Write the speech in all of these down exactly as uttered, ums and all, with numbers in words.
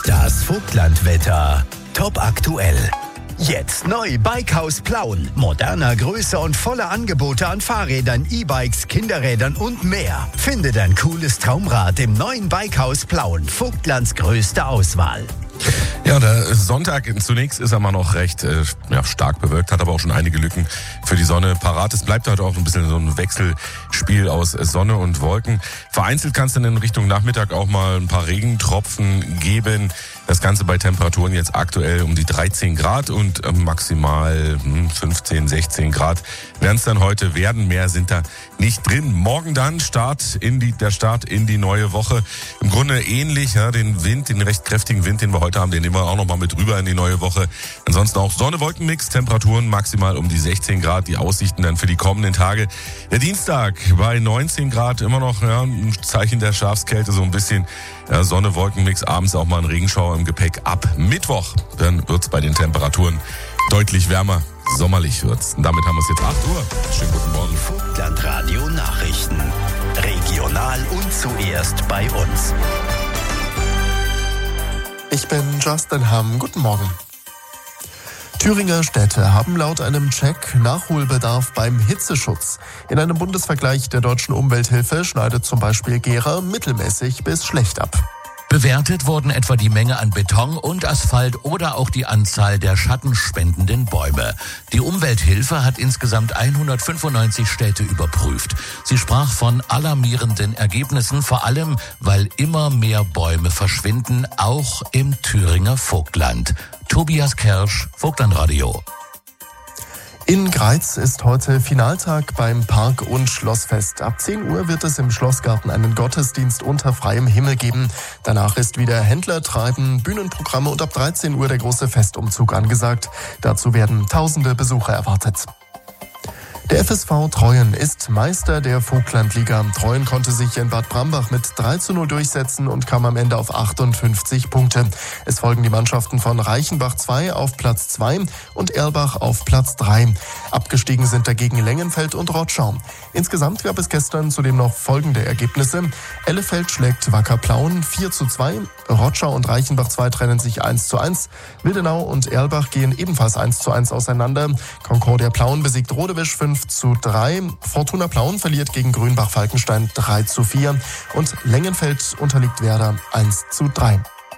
Das Vogtlandwetter. Top aktuell. Jetzt neu Bikehaus Plauen. Moderner Größe und volle Angebote an Fahrrädern, E-Bikes, Kinderrädern und mehr. Finde dein cooles Traumrad im neuen Bikehaus Plauen. Vogtlands größte Auswahl. Ja, der Sonntag zunächst ist er mal noch recht äh, ja, stark bewölkt, hat aber auch schon einige Lücken für die Sonne parat. Es bleibt heute auch ein bisschen so ein Wechselspiel aus Sonne und Wolken. Vereinzelt kann es dann in Richtung Nachmittag auch mal ein paar Regentropfen geben. Das Ganze bei Temperaturen jetzt aktuell um die dreizehn Grad und äh, maximal hm, fünfzehn, sechzehn Grad werden es dann heute werden. Mehr sind da nicht drin. Morgen dann Start in die, der Start in die neue Woche. Im Grunde ähnlich, ja, den Wind, den recht kräftigen Wind, den wir heute haben, den nehmen wir auch noch mal mit rüber in die neue Woche. Ansonsten auch Sonne-Wolken-Mix, Temperaturen maximal um die sechzehn Grad. Die Aussichten dann für die kommenden Tage. Der Dienstag bei neunzehn Grad, immer noch ja, ein Zeichen der Schafskälte, so ein bisschen ja, Sonne-Wolken-Mix, abends auch mal ein Regenschauer im Gepäck. Ab Mittwoch, dann wird's bei den Temperaturen deutlich wärmer. Sommerlich wird's. Und damit haben wir es jetzt acht Uhr. Schönen guten Morgen. Vogtlandradio Nachrichten. Regional und zuerst bei uns. Ich bin Justin Hamm. Guten Morgen. Thüringer Städte haben laut einem Check Nachholbedarf beim Hitzeschutz. In einem Bundesvergleich der Deutschen Umwelthilfe schneidet zum Beispiel Gera mittelmäßig bis schlecht ab. Bewertet wurden etwa die Menge an Beton und Asphalt oder auch die Anzahl der schattenspendenden Bäume. Die Umwelthilfe hat insgesamt hundertfünfundneunzig Städte überprüft. Sie sprach von alarmierenden Ergebnissen, vor allem weil immer mehr Bäume verschwinden, auch im Thüringer Vogtland. Tobias Kersch, Vogtlandradio. In Greiz ist heute Finaltag beim Park- und Schlossfest. Ab zehn Uhr wird es im Schlossgarten einen Gottesdienst unter freiem Himmel geben. Danach ist wieder Händlertreiben, Bühnenprogramme und ab dreizehn Uhr der große Festumzug angesagt. Dazu werden tausende Besucher erwartet. Der F S V Treuen ist Meister der Vogtlandliga. Treuen konnte sich in Bad Brambach mit drei zu null durchsetzen und kam am Ende auf achtundfünfzig Punkte. Es folgen die Mannschaften von Reichenbach zwei auf Platz zwei und Erlbach auf Platz drei. Abgestiegen sind dagegen Lengenfeld und Rotschau. Insgesamt gab es gestern zudem noch folgende Ergebnisse. Ellefeld schlägt Wacker Plauen vier zu zwei. Rotschau und Reichenbach zwei trennen sich eins zu eins. Wildenau und Erlbach gehen ebenfalls eins zu eins auseinander. Concordia Plauen besiegt Rodewisch fünf zu drei. Fortuna Plauen verliert gegen Grünbach-Falkenstein drei zu vier. Und Lengenfeld unterliegt Werder eins zu drei.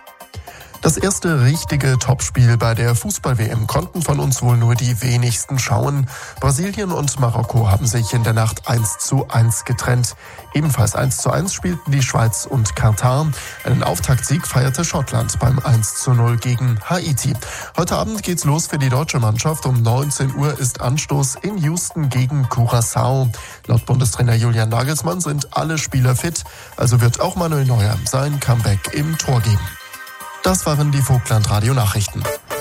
Das erste richtige Topspiel bei der Fußball-W M konnten von uns wohl nur die wenigsten schauen. Brasilien und Marokko haben sich in der Nacht eins zu eins getrennt. Ebenfalls eins zu eins spielten die Schweiz und Katar. Einen Auftaktsieg feierte Schottland beim eins zu null gegen Haiti. Heute Abend geht's los für die deutsche Mannschaft. Um neunzehn Uhr ist Anstoß in Houston gegen Curaçao. Laut Bundestrainer Julian Nagelsmann sind alle Spieler fit. Also wird auch Manuel Neuer sein Comeback im Tor geben. Das waren die Vogtlandradio-Nachrichten.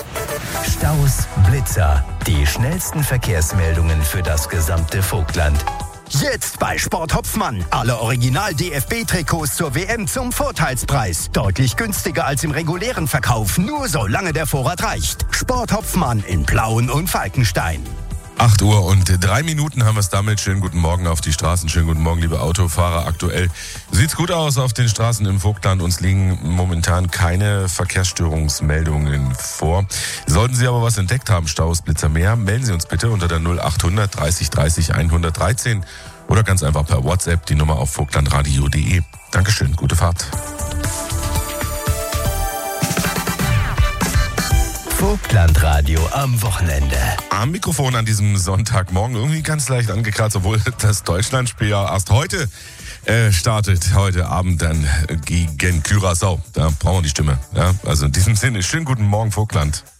Staus, Blitzer, die schnellsten Verkehrsmeldungen für das gesamte Vogtland. Jetzt bei Sport Hopfmann. Alle Original-D F B-Trikots zur W M zum Vorteilspreis. Deutlich günstiger als im regulären Verkauf, nur solange der Vorrat reicht. Sport Hopfmann in Plauen und Falkenstein. acht Uhr und drei Minuten haben wir es damit. Schönen guten Morgen auf die Straßen. Schönen guten Morgen, liebe Autofahrer. Aktuell sieht's gut aus auf den Straßen im Vogtland. Uns liegen momentan keine Verkehrsstörungsmeldungen vor. Sollten Sie aber was entdeckt haben, Staus, Blitzer, mehr, melden Sie uns bitte unter der null achthundert dreißig dreißig hundertdreizehn oder ganz einfach per WhatsApp die Nummer auf vogtlandradio punkt de. Dankeschön, gute Fahrt. Vogtlandradio am Wochenende. Am Mikrofon an diesem Sonntagmorgen irgendwie ganz leicht angekratzt, obwohl das Deutschlandspiel ja erst heute äh, startet. Heute Abend dann gegen Curaçao. Da brauchen wir die Stimme. Ja? Also in diesem Sinne, schönen guten Morgen, Vogtland.